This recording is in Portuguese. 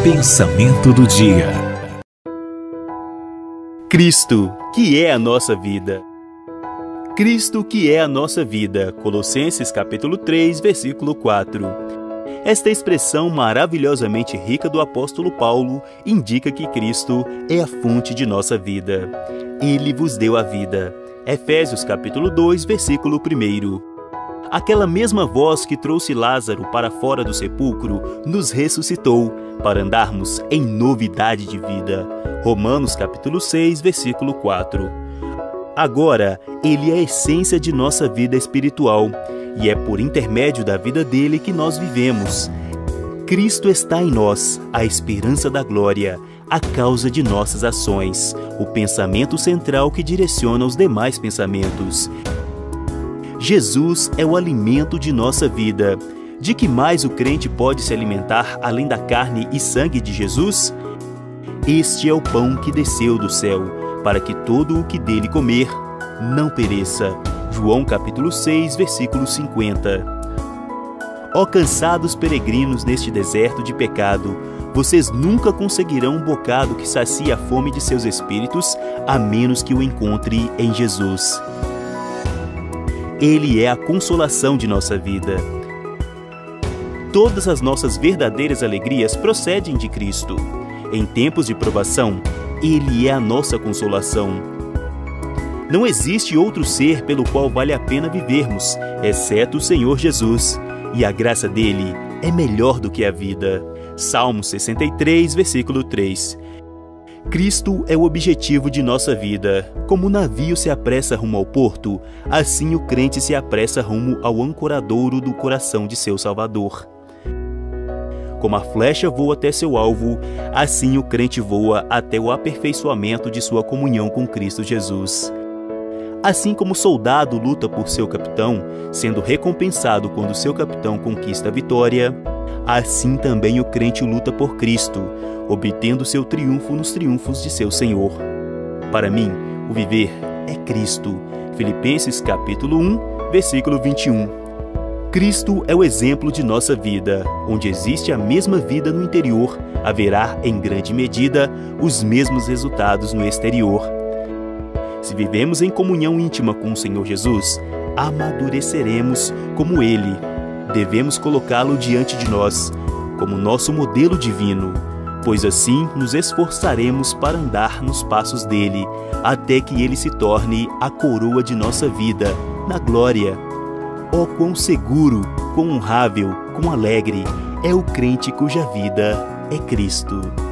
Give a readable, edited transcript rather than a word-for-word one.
Pensamento do dia. Cristo, que é a nossa vida. Cristo, que é a nossa vida. Colossenses capítulo 3, versículo 4. Esta expressão maravilhosamente rica do apóstolo Paulo indica que Cristo é a fonte de nossa vida. Ele vos deu a vida. Efésios capítulo 2, versículo 1. Aquela mesma voz que trouxe Lázaro para fora do sepulcro nos ressuscitou para andarmos em novidade de vida. Romanos capítulo 6, versículo 4. Agora, Ele é a essência de nossa vida espiritual e é por intermédio da vida dele que nós vivemos. Cristo está em nós, a esperança da glória, a causa de nossas ações, o pensamento central que direciona os demais pensamentos. Jesus é o alimento de nossa vida. De que mais o crente pode se alimentar além da carne e sangue de Jesus? Este é o pão que desceu do céu, para que todo o que dele comer não pereça. João capítulo 6, versículo 50. Ó cansados peregrinos neste deserto de pecado, vocês nunca conseguirão um bocado que sacie a fome de seus espíritos, a menos que o encontre em Jesus. Ele é a consolação de nossa vida. Todas as nossas verdadeiras alegrias procedem de Cristo. Em tempos de provação, Ele é a nossa consolação. Não existe outro ser pelo qual vale a pena vivermos, exceto o Senhor Jesus, e a graça dele é melhor do que a vida. Salmo 63, versículo 3. Cristo é o objetivo de nossa vida. Como o navio se apressa rumo ao porto, assim o crente se apressa rumo ao ancoradouro do coração de seu Salvador. Como a flecha voa até seu alvo, assim o crente voa até o aperfeiçoamento de sua comunhão com Cristo Jesus. Assim como o soldado luta por seu capitão, sendo recompensado quando seu capitão conquista a vitória, assim também o crente luta por Cristo, obtendo seu triunfo nos triunfos de seu Senhor. Para mim, o viver é Cristo. Filipenses capítulo 1, versículo 21. Cristo é o exemplo de nossa vida. Onde existe a mesma vida no interior, haverá, em grande medida, os mesmos resultados no exterior. Se vivemos em comunhão íntima com o Senhor Jesus, amadureceremos como Ele. Devemos colocá-lo diante de nós, como nosso modelo divino, pois assim nos esforçaremos para andar nos passos dele, até que ele se torne a coroa de nossa vida, na glória. Oh, quão seguro, quão honrável, quão alegre é o crente cuja vida é Cristo.